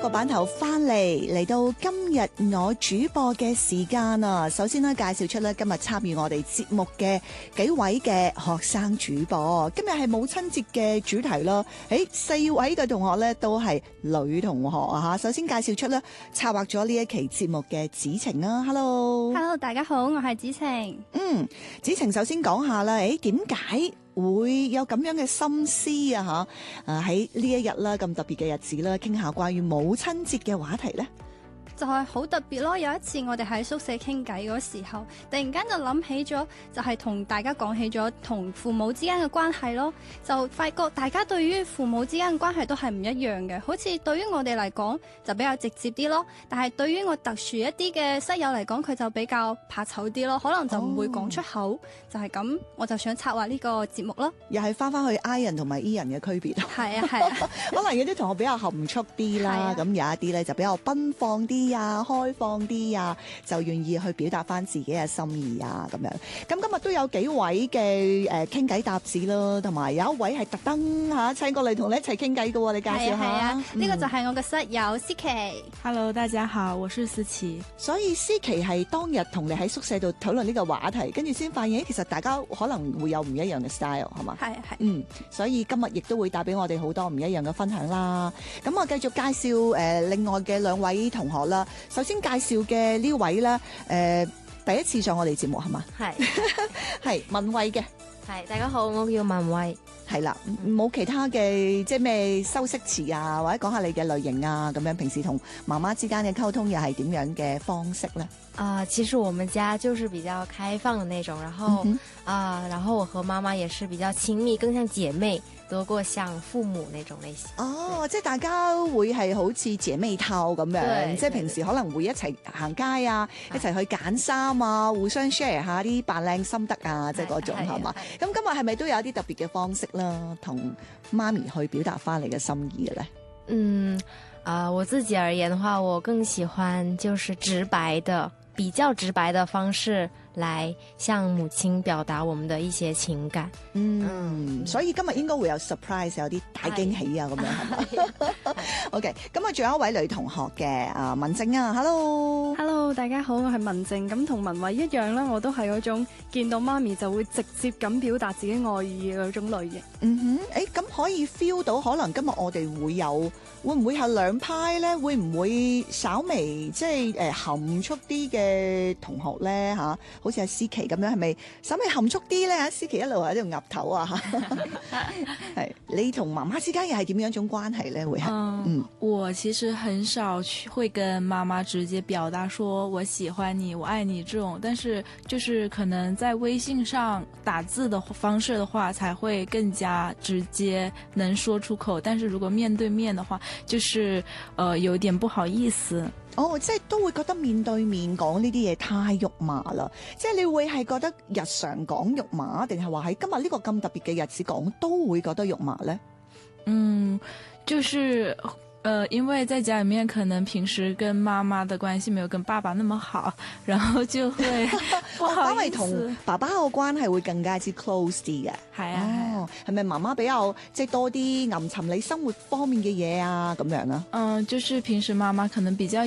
個版頭翻嚟到今日我主播嘅時間啊！首先咧介紹出咧今日參與我哋節目嘅幾位嘅學生主播。今日係母親節嘅主題啦。4位嘅同學咧都係女同學啊！首先介紹出咧策劃咗呢一期節目嘅子晴啊 ，Hello， 大家好，我係子晴。 子晴首先講下啦，點解會有咁樣嘅心思啊？喺呢一日啦，咁特別嘅日子啦，傾下關於母親節嘅話題咧。 就係好特別咯！有一次我哋喺宿舍傾偈嗰時候，突然間就諗起咗，就係同大家講起咗同父母之間嘅關係咯。就發覺大家對於父母之間嘅關係都係唔一樣嘅。好似對於我哋嚟講就比較直接啲咯，但係對於我特殊一啲嘅室友嚟講，佢就比較怕醜啲咯，可能就唔會講出口。就係咁，我就想策劃呢個節目咯。 又係翻去 I 人同埋 E 人嘅區別。 係啊， 可能有啲同學比較含蓄啲啦，咁有一啲咧就比較奔放啲啊，開放啲啊，就願意去表達翻自己嘅心意啊，咁樣。咁今日都有幾位嘅傾偈搭子咯，同埋有一位係特登請過嚟同你一齊傾偈嘅喎，你介紹下。 呢個就係我嘅室友思琪。 Hello， 大家好，我是思琪。 所以思琪係當日同你喺宿舍度討論呢個話題，跟住先發現其實大家可能會有唔一樣嘅 style， 係嘛？ 係。 所以今日亦都會帶俾我哋好多唔一樣嘅分享啦。咁我繼續介紹另外嘅兩位同學啦。首先介紹嘅呢位咧，第一次上我哋節目係嘛？係係文慧嘅。 係，大家好，我叫文慧。 係啦，冇其他嘅即係咩修飾詞啊，或者講下你嘅類型啊，咁樣平時同媽媽之間嘅溝通又係點樣嘅方式咧？ 其實我們家就是比較開放的那種，然後然後我和媽媽也是比較親密，更像姐妹多過像父母那種類型。 即係大家會係好似姐妹套咁樣，即係平時可能會一齊行街啊，一齊去揀衫啊，互相 share 下啲扮靚心得啊，即係嗰種係嘛？咁今日係咪都有啲特別嘅方式啦，同媽咪去表達翻你嘅心意嘅咧？ 我自己而言的話，我更喜歡就是比較直白的方式來向母親表達我們的一些情感。 所以今日應該會有 surprise， 有啲大驚喜啊，咁樣係嘛？OK， 咁啊，仲有一位女同學嘅文靜啊 ，Hello， 大家好，我係文靜。咁同文慧一樣啦，我都係嗰種見到媽咪就會直接咁表達自己愛意嘅嗰種類型。 咁可以 feel 到可能今日我哋會唔會係兩派咧？會唔會稍微即係含蓄啲嘅同學咧嚇？好似阿思琪咁樣，係咪稍微含蓄啲咧？思琪一路喺度岌頭啊！係你同媽媽之間又係點樣一種關係咧？會係我其實很少會跟媽媽直接表達說我喜歡你、我愛你這種，但是就是可能在微信上打字的方式的話，才會更加直接能說出口。但是如果面對面的話，就是有點不好意思。 即係都會覺得面對面講呢啲嘢太肉麻啦。即係你會係覺得日常講肉麻，定係話喺今日呢個咁特別嘅日子講都會覺得肉麻呢？ 就是因為在家裡面可能平時跟媽媽的關係沒有跟爸爸那麼好，然後就會不好意思。 反為同爸爸嘅關係會更加之 close 啲嘅。係咪媽媽比較即係多啲吟尋你生活方面嘅嘢啊咁樣啊？ 就是平時媽媽可能比較